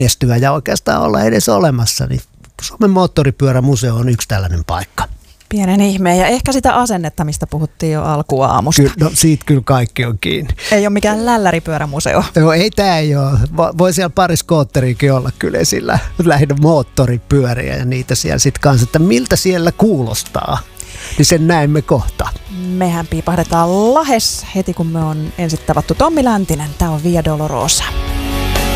menestyä ja oikeastaan olla edes olemassa, niin Suomen moottoripyörämuseo on yksi tällainen paikka. Pienen ihmeen ja ehkä sitä asennetta, mistä puhuttiin jo alkuaamusta. No siitä kyllä kaikki on kiinni. Ei ole mikään lälläripyörämuseo. No ei tämä ei ole. Voi siellä pari skootteriakin olla kyllä esillä. Lähinnä moottoripyöriä ja niitä siellä sitten kanssa, että miltä siellä kuulostaa. Niin sen näemme kohta. Mehän piipahdetaan Lahes heti, kun me on ensin tavattu Tommi Läntinen. Tämä on Via Dolorosa.